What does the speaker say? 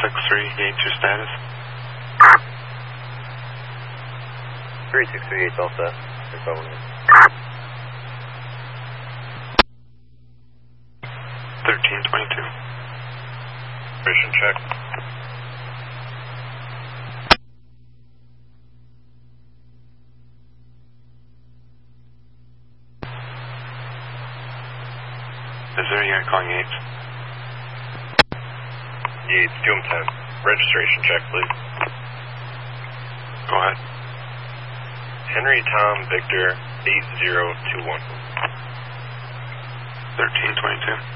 3638, your status? 3638 Delta. 1322. Mission check. Is there a unit calling Yates? Yates, 2M10. Registration check, please. Go ahead. Henry Tom Victor 8021. 1322.